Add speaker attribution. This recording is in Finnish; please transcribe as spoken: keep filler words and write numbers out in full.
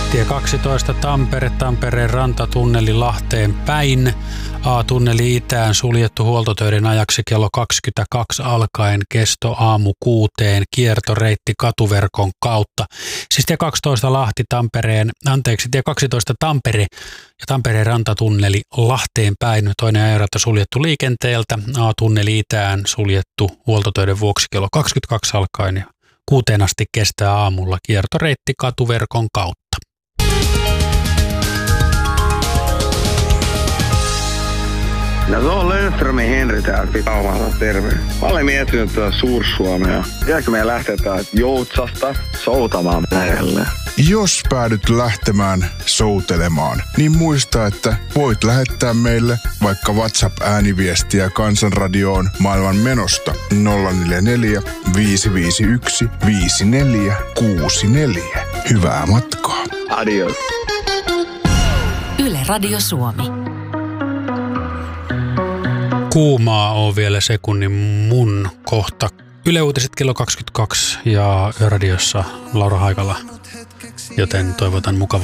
Speaker 1: Tie kaksitoista Tampere, Tampereen rantatunneli Lahteen päin. A-tunneli itään suljettu huoltotöiden ajaksi kello kaksikymmentäkaksi alkaen, kesto aamu kuuteen, kiertoreitti katuverkon kautta. Siis tie kaksitoista Lahti Tampereen, anteeksi, tie kaksitoista Tampere ja Tampereen rantatunneli Lahteen päin. Toinen ajarata suljettu liikenteeltä, A-tunneli itään suljettu huoltotöiden vuoksi kello kaksikymmentäkaksi alkaen ja kuuteen asti kestää aamulla, kiertoreitti katuverkon kautta.
Speaker 2: No se on Lönnströmin Henri täältä Pitaumalta, terve. Mä olen miettinyt tuota Suur-Suomea. Tiedätkö meidän lähtetään Joutsasta soutamaan merelle?
Speaker 3: Jos päädyt lähtemään soutelemaan, niin muista, että voit lähettää meille vaikka WhatsApp-ääniviestiä Kansanradioon maailman menosta nolla neljä neljä, viisi viisi yksi, viisi neljä kuusi neljä. Hyvää matkaa.
Speaker 2: Adios.
Speaker 4: Yle Radio Suomi.
Speaker 1: Kuumaa on vielä sekunnin mun kohta. Yle Uutiset kello kaksikymmentäkaksi ja Yöradiossa Laura Haikala, joten toivotan mukavaa